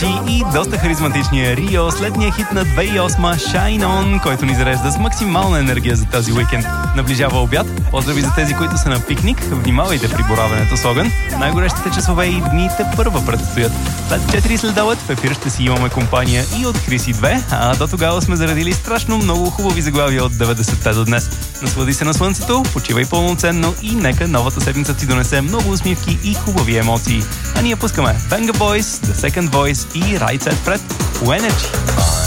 Energy и доста харизматичния Рио, следния хит на 2008 Shine On, който ни зарежда с максимална енергия за този уикенд. Наближава обяд. Поздрави за тези, които са на пикник. Внимавайте при боравенето с огън. Най-горещите часове и дните първа предстоят. След 4 следобед в ефир ще си имаме компания и от Криси 2, а до тогава сме заредили страшно много хубави заглавия от 90-те до днес. Наслади се на слънцето, почивай пълноценно и нека новата седмица ти донесе много усмивки и хубави емоции. А ние пускаме Venga Boys, The Second Voice и Right Set Fred по Energy.